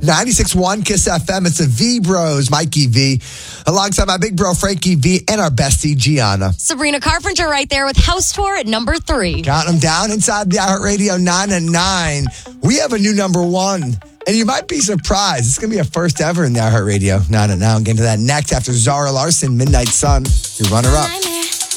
96.1 Kiss FM. It's the V Bros, Mikey V, alongside my big bro, Frankie V, and our bestie, Gianna. Sabrina Carpenter right there with House Tour at number 3. Counting them down inside the iHeartRadio 9 and 9. We have a new number 1. And you might be surprised. It's going to be a first ever in the iHeartRadio 9 and 9. I'll get into that next after Zara Larson, Midnight Sun, your runner-up.